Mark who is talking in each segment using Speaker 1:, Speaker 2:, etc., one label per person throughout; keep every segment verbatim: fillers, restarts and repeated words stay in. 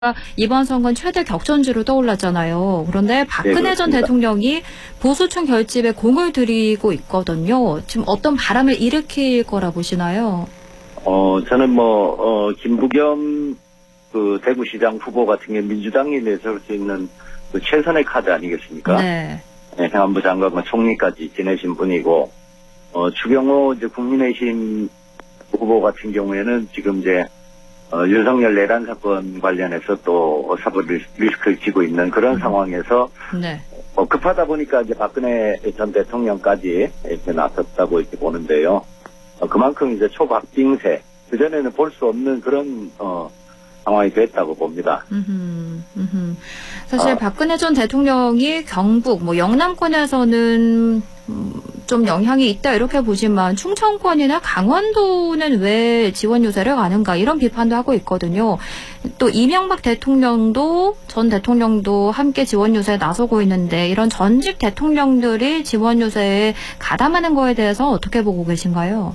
Speaker 1: 이번 선거는 최대 격전지로 떠올랐잖아요. 그런데 박근혜
Speaker 2: 네,
Speaker 1: 전 대통령이 보수층 결집에 공을 들이고 있거든요. 지금 어떤 바람을 일으킬 거라 보시나요?
Speaker 2: 어, 저는 뭐, 어, 김부겸 그 대구시장 후보 같은 게 민주당이 내세울 수 있는 그 최선의 카드 아니겠습니까?
Speaker 1: 네.
Speaker 2: 네, 행안부 장관과 총리까지 지내신 분이고, 어, 추경호 이제 국민의힘 후보 같은 경우에는 지금 이제 어, 윤석열 내란 사건 관련해서 또 사법 리스크를 지고 있는 그런 음. 상황에서
Speaker 1: 네.
Speaker 2: 어, 급하다 보니까 이제 박근혜 전 대통령까지 이렇게 나섰다고 이렇게 보는데요. 어, 그만큼 이제 초박빙세, 그전에는 볼 수 없는 그런 어, 상황이 됐다고 봅니다.
Speaker 1: 음흠, 음흠. 사실 아. 박근혜 전 대통령이 경북, 뭐 영남권에서는 음, 좀 영향이 있다 이렇게 보지만 충청권이나 강원도는 왜 지원 요새를 가는가 이런 비판도 하고 있거든요. 또 이명박 대통령도 전 대통령도 함께 지원 요새에 나서고 있는데 이런 전직 대통령들이 지원 요새에 가담하는 거에 대해서 어떻게 보고 계신가요?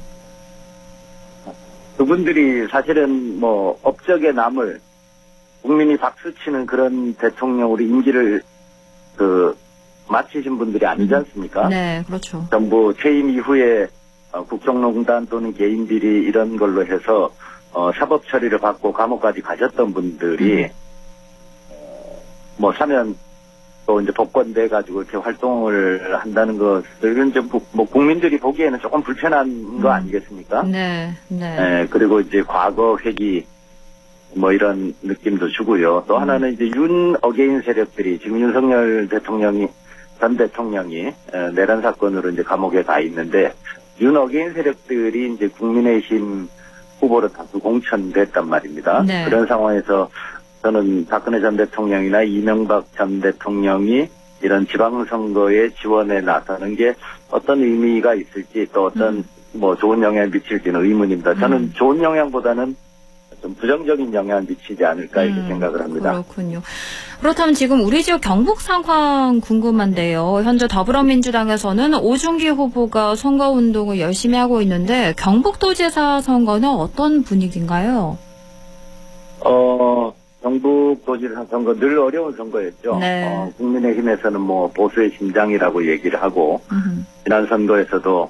Speaker 2: 그분들이 사실은 뭐 업적에 남을 국민이 박수치는 그런 대통령으로 임기를 그 마치신 분들이 아니지 않습니까?
Speaker 1: 네, 그렇죠.
Speaker 2: 정부 퇴임 이후에 어, 국정농단 또는 개인 비리 이런 걸로 해서 어, 사법 처리를 받고 감옥까지 가셨던 분들이 음. 어, 뭐 사면 또 이제 복권돼 가지고 이렇게 활동을 한다는 것들은 이제 뭐 국민들이 보기에는 조금 불편한 음. 거 아니겠습니까?
Speaker 1: 네, 네.
Speaker 2: 네, 그리고 이제 과거 회기 뭐 이런 느낌도 주고요. 또 음. 하나는 이제 윤 어게인 세력들이 지금 윤석열 대통령이 전 대통령이 내란 사건으로 이제 감옥에 가 있는데 윤 어게인 세력들이 이제 국민의힘 후보로 다수 공천됐단 말입니다.
Speaker 1: 네.
Speaker 2: 그런 상황에서 저는 박근혜 전 대통령이나 이명박 전 대통령이 이런 지방선거에 지원에 나서는 게 어떤 의미가 있을지 또 어떤 음. 뭐 좋은 영향을 미칠지는 의문입니다. 저는 음. 좋은 영향보다는 좀 부정적인 영향을 미치지 않을까 이렇게 음, 생각을 합니다.
Speaker 1: 그렇군요. 그렇다면 지금 우리 지역 경북 상황 궁금한데요. 현재 더불어민주당에서는 오중기 후보가 선거운동을 열심히 하고 있는데 경북도지사 선거는 어떤 분위기인가요?
Speaker 2: 어, 경북도지사 선거 늘 어려운 선거였죠.
Speaker 1: 네.
Speaker 2: 어, 국민의힘에서는 뭐 보수의 심장이라고 얘기를 하고 음흠. 지난 선거에서도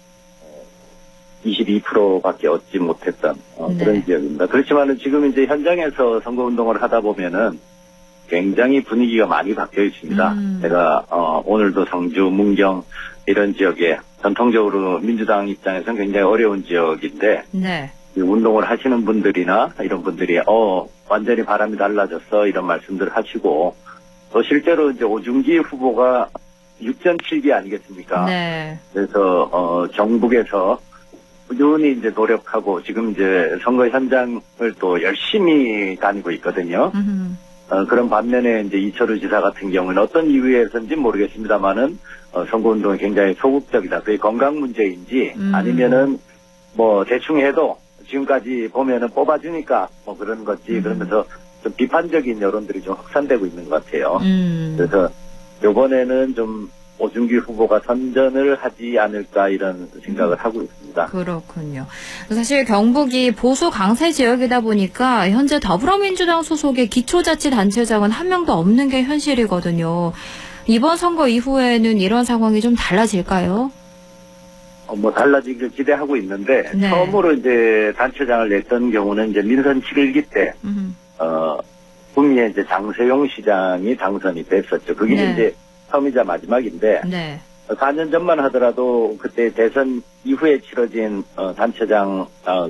Speaker 2: 이십이 퍼센트밖에 얻지 못했던 어, 네. 그런 지역입니다. 그렇지만은 지금 이제 현장에서 선거운동을 하다 보면은 굉장히 분위기가 많이 바뀌어 있습니다. 음. 제가 어, 오늘도 성주, 문경 이런 지역에 전통적으로 민주당 입장에서는 굉장히 어려운 지역인데
Speaker 1: 네.
Speaker 2: 이 운동을 하시는 분들이나 이런 분들이 어 완전히 바람이 달라졌어 이런 말씀들을 하시고 또 실제로 이제 오중기 후보가 육전칠기 아니겠습니까?
Speaker 1: 네.
Speaker 2: 그래서 어, 경북에서 꾸준히 이제 노력하고 지금 이제 선거 현장을 또 열심히 다니고 있거든요. 어, 그런 반면에 이제 이철우 지사 같은 경우는 어떤 이유에서인지 모르겠습니다만은 어, 선거운동이 굉장히 소극적이다. 그게 건강 문제인지 음. 아니면은 뭐 대충 해도 지금까지 보면은 뽑아주니까 뭐 그런 거지 음. 그러면서 좀 비판적인 여론들이 좀 확산되고 있는 것 같아요.
Speaker 1: 음.
Speaker 2: 그래서 이번에는 좀 오중기 후보가 선전을 하지 않을까 이런 생각을 하고 있습니다.
Speaker 1: 그렇군요. 사실 경북이 보수 강세 지역이다 보니까 현재 더불어민주당 소속의 기초자치단체장은 한 명도 없는 게 현실이거든요. 이번 선거 이후에는 이런 상황이 좀 달라질까요?
Speaker 2: 어, 뭐 달라지길 기대하고 있는데 네. 처음으로 이제 단체장을 냈던 경우는 이제 민선 칠 기 때 음흠. 어, 구미에 이제 장세용 시장이 당선이 됐었죠. 그게 네. 이제 처음이자 마지막인데
Speaker 1: 네.
Speaker 2: 사 년 전만 하더라도 그때 대선 이후에 치러진 어, 단체장 어,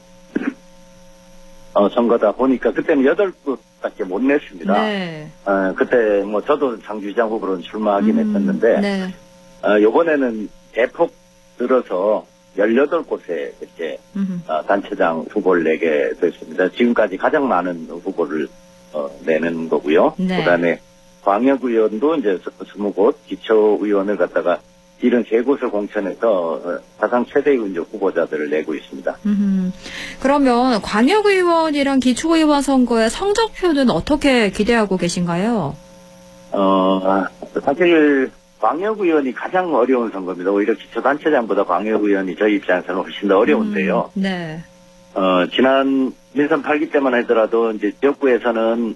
Speaker 2: 어, 선거다 보니까 그때는 여덟 곳밖에 못 냈습니다.
Speaker 1: 네.
Speaker 2: 어, 그때 뭐 저도 장주시장 후보로 출마하긴 음, 했었는데
Speaker 1: 네.
Speaker 2: 어, 이번에는 대폭 늘어서 열여덟 곳에 이렇게 어, 단체장 후보를 내게 됐습니다. 지금까지 가장 많은 후보를 어, 내는 거고요.
Speaker 1: 네.
Speaker 2: 그다음에 광역의원도 이제 스무 곳, 기초의원을 갖다가 칠십삼 곳을 공천해서 사상 최대의 이제 후보자들을 내고 있습니다.
Speaker 1: 음흠. 그러면 광역의원이랑 기초의원 선거의 성적표는 어떻게 기대하고 계신가요?
Speaker 2: 어, 사실 광역의원이 가장 어려운 선거입니다. 오히려 기초단체장보다 광역의원이 저희 입장에서는 훨씬 더 어려운데요.
Speaker 1: 음, 네.
Speaker 2: 어, 지난 민선 팔 기 때만 하더라도 이제 지역구에서는